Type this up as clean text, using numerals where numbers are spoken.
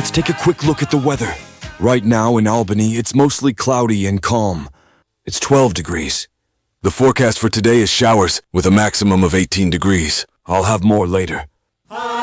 let's take a quick look at the weather. Right now in Albany, it's mostly cloudy and calm. It's 12 degrees. The forecast for today is showers with a maximum of 18 degrees. I'll have more later.